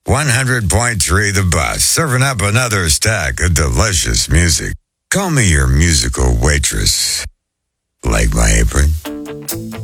100.3 The Bus, serving up another stack of delicious music. Call me your musical waitress. Like my apron?